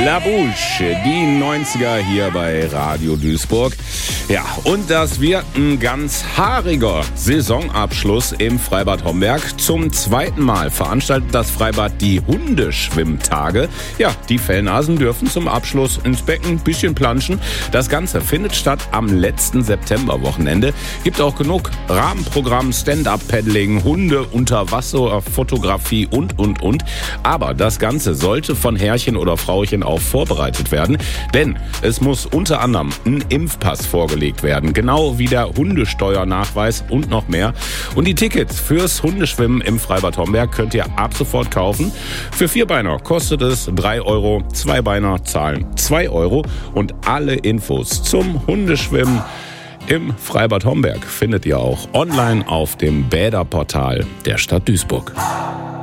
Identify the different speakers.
Speaker 1: La Bouche, die 90er hier bei Radio Duisburg. Ja, und das wird ein ganz haariger Saisonabschluss im Freibad Homberg. Zum zweiten Mal veranstaltet das Freibad die Hundeschwimmtage. Ja, die Fellnasen dürfen zum Abschluss ins Becken ein bisschen planschen. Das Ganze findet statt am letzten Septemberwochenende. Gibt auch genug Rahmenprogramm, Stand-Up-Paddling, Hunde, Unterwasser-Fotografie und. Aber das Ganze sollte von Herrchen oder Frauchen auch vorbereitet werden, denn es muss unter anderem ein Impfpass vorgelegt werden, genau wie der Hundesteuernachweis und noch mehr. Und die Tickets fürs Hundeschwimmen im Freibad Homberg könnt ihr ab sofort kaufen. Für Vierbeiner kostet es 3 Euro, Zweibeiner zahlen 2 Euro und alle Infos zum Hundeschwimmen im Freibad Homberg findet ihr auch online auf dem Bäderportal der Stadt Duisburg.